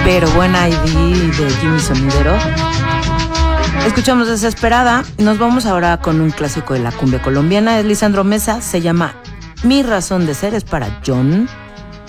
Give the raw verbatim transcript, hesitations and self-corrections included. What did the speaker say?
pero buena I D de Jimmy Sonidero. Escuchamos Desesperada. Nos vamos ahora con un clásico de la cumbia colombiana. Es Lisandro Mesa, se llama Mi razón de ser. Es para John.